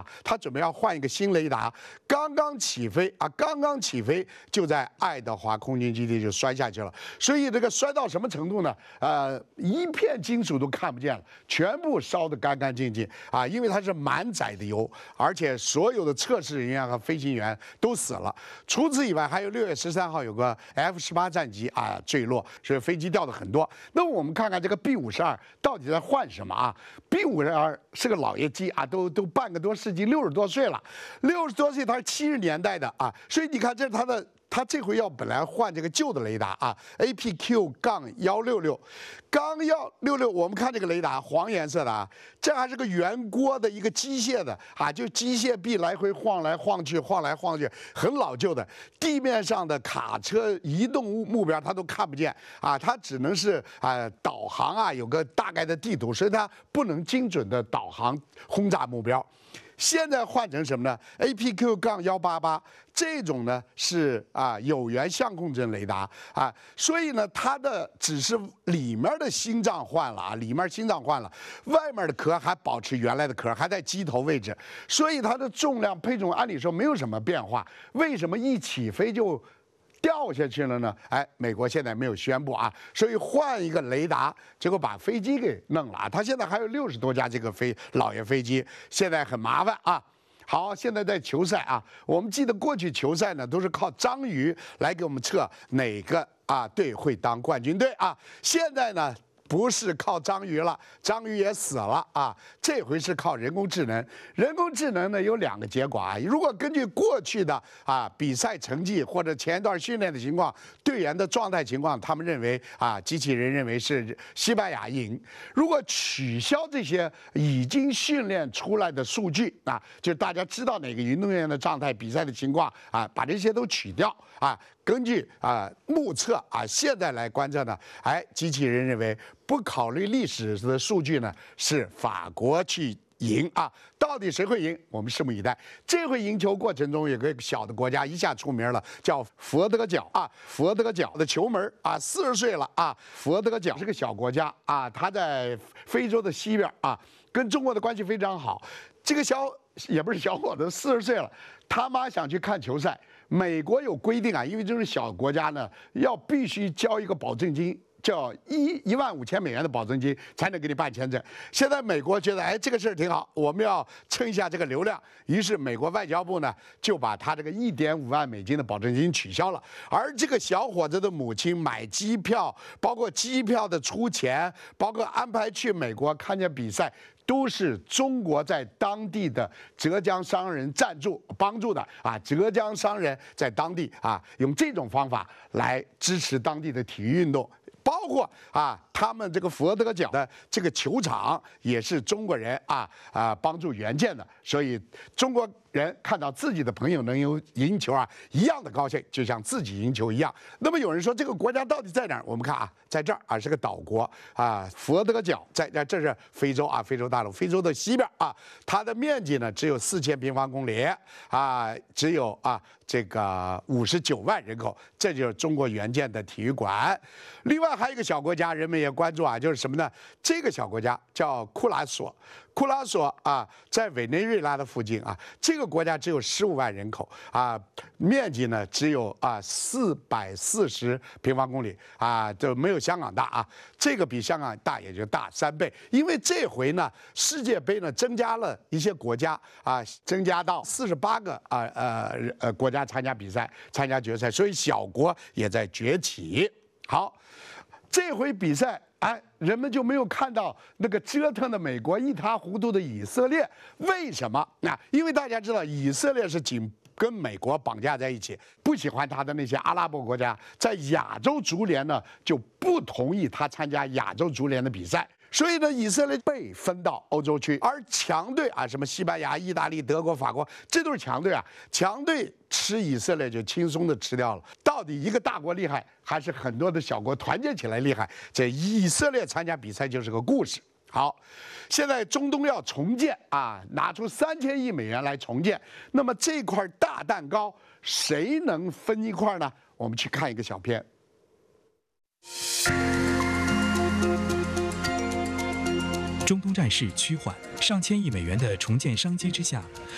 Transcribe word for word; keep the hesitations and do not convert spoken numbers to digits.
他准备要换一个新雷达，刚刚起飞啊，刚刚起飞就在爱德华空军基地就摔下去了。所以这个摔到什么程度呢？呃，一片金属都看不见了，全部烧得干干净净啊！因为它是满载的油，而且所有的测试人员和飞行员都死了。除此以外，还有六月十三号有个 F 十八战机啊坠落，所以飞机掉的很多。那么我们看看这个 B 五十二到底在换什么啊 ？B 五十二是个老爷机啊，都都半个多世纪，六十多岁了，六十多岁，它是七十年代的啊，所以你看这是它的。它这回要本来换这个旧的雷达啊 ，A P Q 杠幺六六，杠幺六六，我们看这个雷达黄颜色的啊，这还是个圆锅的一个机械的啊，就机械臂来回晃来晃去，晃来晃去，很老旧的。地面上的卡车移动目标它都看不见啊，它只能是啊导航啊有个大概的地图，所以它不能精准的导航轰炸目标。现在换成什么呢 ？A P Q 杠幺八八这种呢是啊有源相控阵雷达啊，所以呢它的只是里面的心脏换了啊，里面心脏换了，外面的壳还保持原来的壳，还在机头位置，所以它的重量配重按理说没有什么变化，为什么一起飞就掉下去了呢？哎，美国现在没有宣布啊，所以换一个雷达，结果把飞机给弄了啊。他现在还有六十多架这个飞老爷飞机，现在很麻烦啊。好，现在在球赛啊，我们记得过去球赛呢都是靠章鱼来给我们测哪个啊队会当冠军队啊，现在呢。不是靠章鱼了，章鱼也死了啊！这回是靠人工智能。人工智能呢有两个结果啊，如果根据过去的啊比赛成绩或者前一段训练的情况、队员的状态情况，他们认为啊机器人认为是西班牙赢。如果取消这些已经训练出来的数据啊，就大家知道哪个运动员的状态、比赛的情况啊，把这些都取掉啊。根据啊目测啊，现在来观测呢，哎，机器人认为不考虑历史的数据呢，是法国去赢啊。到底谁会赢？我们拭目以待。这回赢球过程中，有个小的国家一下出名了，叫佛得角啊，佛得角的球门啊，四十岁了啊，佛得角是个小国家啊，他在非洲的西边啊，跟中国的关系非常好。这个小也不是小伙子，四十岁了，他妈想去看球赛。美国有规定啊，因为这是小国家呢，要必须交一个保证金，叫一一万五千美元的保证金才能给你办签证。现在美国觉得，哎，这个事儿挺好，我们要蹭一下这个流量，于是美国外交部呢就把他这个一点五万美金的保证金取消了。而这个小伙子的母亲买机票，包括机票的出钱，包括安排去美国看见比赛。都是中国在当地的浙江商人赞助帮助的啊！浙江商人在当地啊，用这种方法来支持当地的体育运动，包括啊，他们这个佛得角的这个球场也是中国人啊啊帮助援建的，所以中国人看到自己的朋友能有赢球啊，一样的高兴，就像自己赢球一样。那么有人说这个国家到底在哪儿？我们看啊，在这儿啊是个岛国啊，佛得角在这，这是非洲啊，非洲大陆，非洲的西边啊，它的面积呢只有四千平方公里啊，只有啊这个五十九万人口，这就是中国援建的体育馆。另外还有一个小国家，人们也关注啊，就是什么呢？这个小国家叫库拉索。库拉索啊，在委内瑞拉的附近啊，这个国家只有十五万人口啊，面积呢只有啊四百四十平方公里啊，就没有香港大啊，这个比香港大也就大三倍。因为这回呢，世界杯呢增加了一些国家啊，增加到四十八个啊呃呃国家参加比赛、参加决赛，所以小国也在崛起。好，这回比赛。哎，人们就没有看到那个折腾的美国一塌糊涂的以色列，为什么？那、啊、因为大家知道，以色列是紧跟美国绑架在一起，不喜欢他的那些阿拉伯国家，在亚洲足联呢就不同意他参加亚洲足联的比赛。所以呢，以色列被分到欧洲区，而强队啊，什么西班牙、意大利、德国、法国，这都是强队啊。强队吃以色列就轻松的吃掉了。到底一个大国厉害，还是很多的小国团结起来厉害？这以色列参加比赛就是个故事。好，现在中东要重建啊，拿出三千亿美元来重建。那么这块大蛋糕，谁能分一块呢？我们去看一个小片。 中东战事趋缓，上千亿美元的重建商机之下，